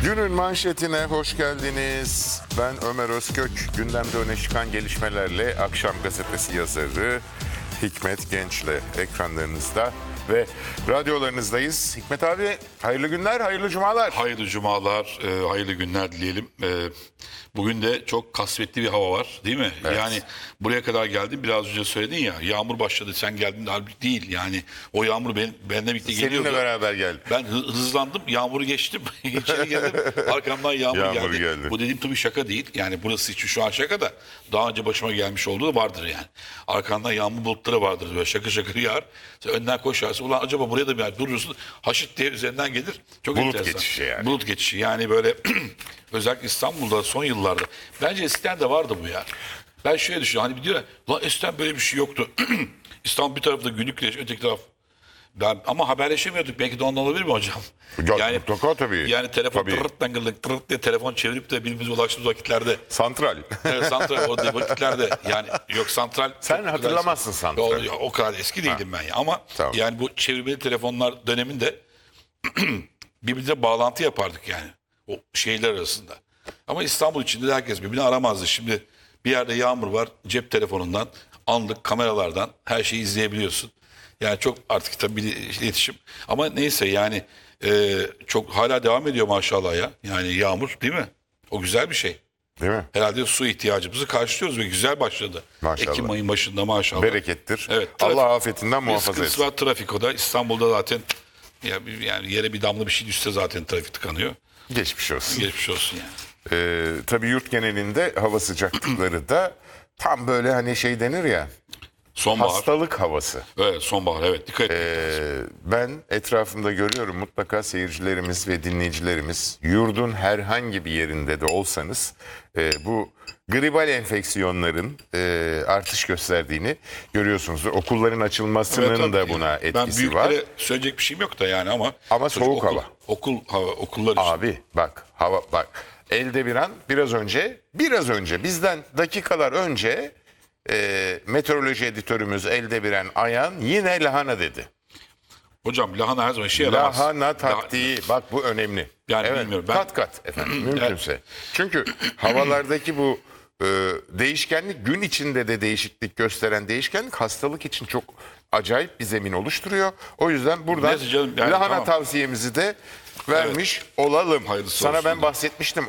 Günün manşetine hoş geldiniz. Ben Ömer Özkök. Gündemde öne çıkan gelişmelerle Akşam Gazetesi yazarı Hikmet Genç'le ekranlarınızda ve radyolarınızdayız. Hikmet abi, hayırlı günler, hayırlı cumalar. Hayırlı cumalar, hayırlı günler dileyelim. Bugün de çok kasvetli bir hava var, değil mi? Evet. Yani buraya kadar geldim, biraz önce söyledin ya, yağmur başladı, sen geldin de halbuki değil. Yani o yağmur benimle birlikte geliyordu. Seninle beraber geldi. Ben hızlandım, yağmuru geçtim, içeri geldim, arkamdan yağmur geldi. Bu dediğim tabii şaka değil. Yani burası için şu an şaka da daha önce başıma gelmiş olduğu da vardır yani. Arkandan yağmur bulutları vardır, böyle şakır şakır yağar. Sen önden koşarsın, ulan acaba buraya da bir yer durursun, haşit diye üzerinden gelir. Çok Bulut enteresan. geçişi yani. Bulut geçişi yani böyle özellikle İstanbul'da son yıllarda. Bence eskiden de vardı bu ya. Ben şöyle düşünüyorum, hani diyor ya, lan eskiden böyle bir şey yoktu. İstanbul bir tarafta günlük güneş, öteki taraf. Ama haberleşemiyorduk, belki de ondan olabilir mi hocam? Ya, mutlaka tabii. Yani telefon Tabii. tırırt diye telefon çevirip de birbirimize ulaştığımız vakitlerde. Santral. Evet, santral o vakitlerde yani yok santral. Sen hatırlamazsın santral. O kadar eski değilim ben ya. Ama tamam. yani bu çevirmeli telefonlar döneminde birbirine bağlantı yapardık yani o şehirler arasında. Ama İstanbul içinde de herkes birbirini aramazdı. Şimdi bir yerde yağmur var, cep telefonundan, anlık kameralardan her şeyi izleyebiliyorsun. Yani çok artık tabii iletişim. Ama neyse yani çok hala devam ediyor maşallah ya. Yani yağmur, değil mi? O güzel bir şey. Değil mi? Herhalde su ihtiyacımızı karşılıyoruz ve güzel başladı. Maşallah. Ekim ayın başında maşallah. Berekettir. Evet, Allah afetinden bir muhafaza sıkıntısı etsin. var trafik o da. İstanbul'da zaten yani yere bir damla bir şey düşse zaten trafik tıkanıyor. Geçmiş olsun. Geçmiş olsun yani. Tabii yurt genelinde hava sıcaklıkları da tam böyle hani şey denir ya, Sonbahar. hastalık havası. Evet, sonbahar, evet, dikkat edin. Ben etrafımda görüyorum, mutlaka seyircilerimiz ve dinleyicilerimiz yurdun herhangi bir yerinde de olsanız bu gribal enfeksiyonların artış gösterdiğini görüyorsunuz. Okulların açılmasının Evet, tabii da yani. buna Ben etkisi var. büyüklere söyleyecek bir şeyim yok da yani ama Soğuk hava. Okullar için. Abi bak, hava bak. Elde bir an biraz önce bizden dakikalar önce meteoroloji editörümüz Eldebiren Ayan yine lahana dedi. Hocam lahana her zaman işe yaramaz. Lahana taktiği, bak bu önemli. Yani evet, bilmiyorum. Kat efendim mümkünse. Çünkü havalardaki bu değişkenlik, gün içinde de değişiklik gösteren değişkenlik hastalık için çok acayip bir zemin oluşturuyor. O yüzden buradan Neyse canım, yani lahana tamam. tavsiyemizi de vermiş olalım. Hayırlısı Sana olsun ben da. bahsetmiştim.